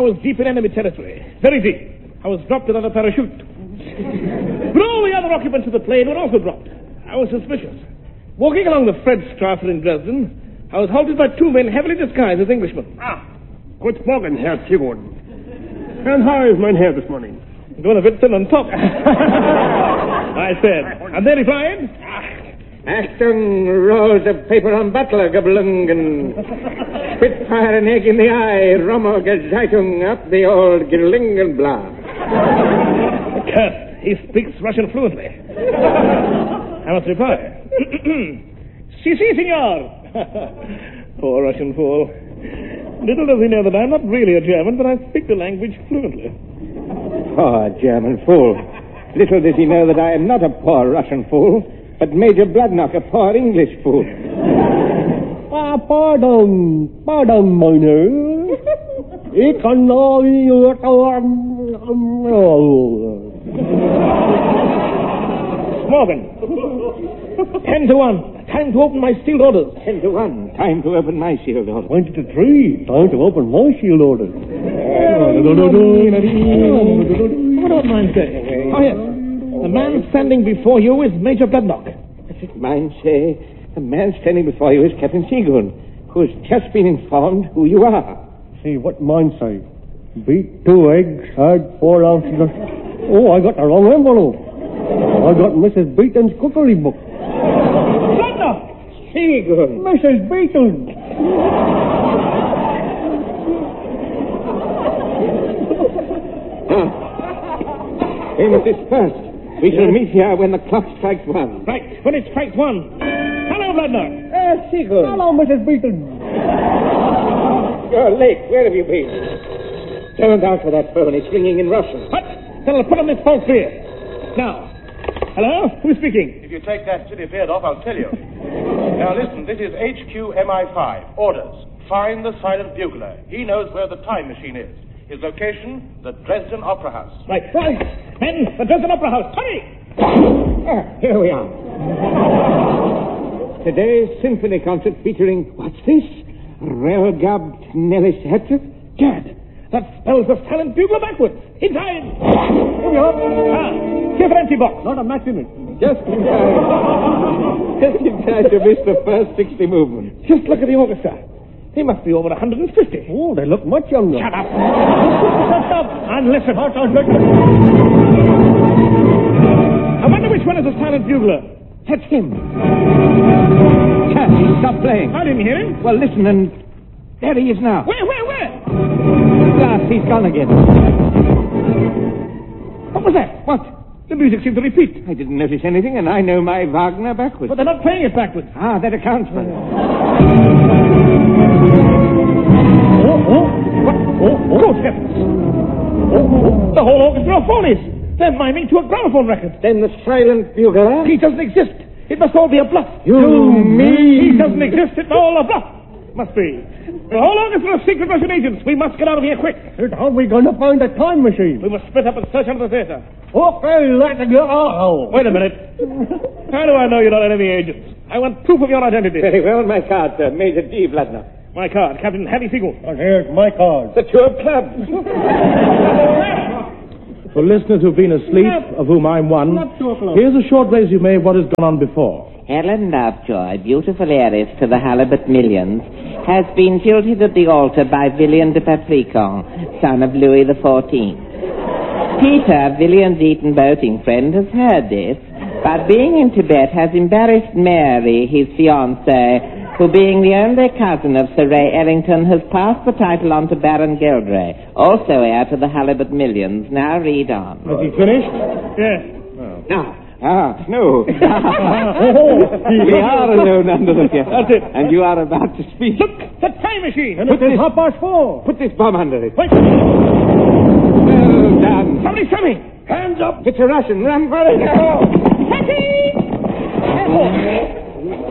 was deep in enemy territory. Very deep. I was dropped without a parachute. But all the other occupants of the plane were also dropped. I was suspicious. Walking along the Fredstrasse in Dresden, I was halted by two men heavily disguised as Englishmen. Guten Morgen, Herr Sigurd. And how is mein Herr this morning? Going a bit thin on top. I said. And they replied, Achtung, rolls of paper on Butler, Gablungen. Spitfire an egg in the eye, Romo Gezeitung, up the old Gerlingenblatt. Curse, he speaks Russian fluently. I must reply. Si, senor. Poor Russian fool. Little does he know that I'm not really a German, but I speak the language fluently. Poor German fool. Little does he know that I am not a poor Russian fool, but Major Bloodnock, a poor English fool. Pardon, meine. Ich kann Morgan. 10-1. Time to open my sealed orders. 10-1. Time to open my sealed orders. 20-3. Time to open my sealed orders. I don't mind saying. Oh, yes. The man standing before you is Major Bloodnock. Does it mind say, the man standing before you is Captain Seagoon, who's just been informed who you are. See, what mine say? Beat 2 eggs, had 4 ounces of... Oh, I got the wrong envelope. I got Mrs. Beaton's cookery book. Bloodnock! Seagoon. Mrs. Beaton. We must disperse. We shall meet here when the clock strikes 1. Right, when it strikes 1. Hello, Bloodnock. Seagoon. Hello, Mrs. Beaton. You're late. Where have you been? Don't answer that phone. It's ringing in Russian. What? Then I'll put on this false beard. Now. Hello? Who's speaking? If you take that silly beard off, I'll tell you. Now listen, this is HQ MI5. Orders. Find the silent bugler. He knows where the time machine is. His location, the Dresden Opera House. Right. Men, the Dresden Opera House. Hurry! Here we are. Today's symphony concert featuring, what's this? Relgabt Nelisette? Gad, that spells the silent bugler backwards. Inside! Here we are. Here's an empty box. Not a match in it. Just in time. Just in time to miss the first 60 movements. Just look at the orchestra. They must be over 150. Oh, they look much younger. Shut up. Shut up and listen. I wonder which one is the silent bugler. That's him. Chas, he stopped playing. I didn't hear him. Well, listen, and there he is now. Where? At last, he's gone again. What was that? What? The music seemed to repeat. I didn't notice anything, and I know my Wagner backwards. But they're not playing it backwards. Ah, that accounts for it. Good heavens. The whole orchestra are phonies. They're miming to a gramophone record. Then the silent bugler? He doesn't exist. It must all be a bluff. You mean? He doesn't exist. It's all a bluff. Must be. The whole orchestra of secret Russian agents. We must get out of here quick. How are we going to find the time machine? We must split up and search under the theater. Okay, let's go. Wait a minute. How do I know you're not enemy agents? I want proof of your identity. Very well, my card, sir. Major D. Bloodnock. My card, Captain Harry Siegel. And here's my card. The tour club. For listeners who've been asleep, of whom I'm one, here's a short resume of what has gone on before. Helen Lovejoy, beautiful heiress to the Halibut millions, has been jilted at the altar by Villian de Papricon, son of Louis XIV. Peter, Villian's Eton boating friend, has heard this, but being in Tibet has embarrassed Mary, his fiancée, who, being the only cousin of Sir Ray Ellington, has passed the title on to Baron Gilderay, also heir to the Halibut millions. Now read on. Has he finished? Yes. No. We are alone under the piano. That's it. And you are about to speak. Look, the time machine. And it is 4:30. Put this bomb under it. Wait. Well done. Somebody's coming. Hands up. It's a Russian. Run for it. Taxi!